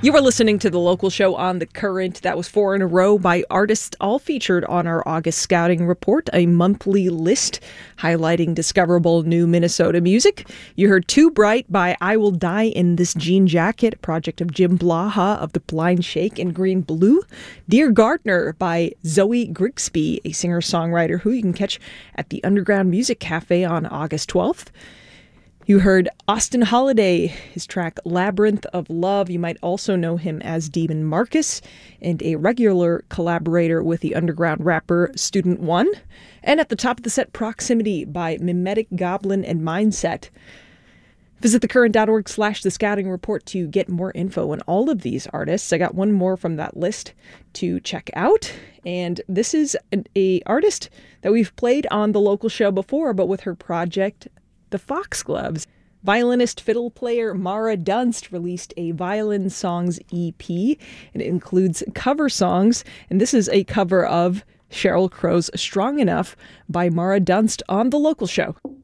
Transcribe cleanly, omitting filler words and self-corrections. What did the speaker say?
You were listening to The Local Show on The Current. That was 4 in a row by artists all featured on our August Scouting Report, a monthly list highlighting discoverable new Minnesota music. You heard Too Bright by I Will Die in This Jean Jacket, a project of Jim Blaha of the Blind Shake and Green Blue. Dear Gardener by Zoe Grigsby, a singer-songwriter who you can catch at the Underground Music Cafe on August 12th. You heard Austin Holiday, his track Labyrinth of Love. You might also know him as Demon Marcus, and a regular collaborator with the underground rapper Student One. And at the top of the set, Proximity by Mimetic Goblin and Mindset. Visit thecurrent.org/The Scouting Report to get more info on all of these artists. I got one more from that list to check out. And this is an artist that we've played on the local show before, but with her project The Foxgloves. Violinist fiddle player Mara Dunst released a Violin Songs EP, and it includes cover songs, and this is a cover of Sheryl Crow's Strong Enough by Mara Dunst on The Local Show.